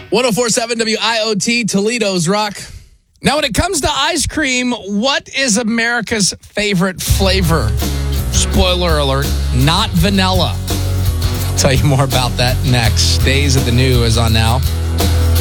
1047 WIOT, Toledo's Rock. Now, when it comes to ice cream, what is America's favorite flavor? Spoiler alert, not vanilla. I'll tell you more about that next. Days of the New is on now.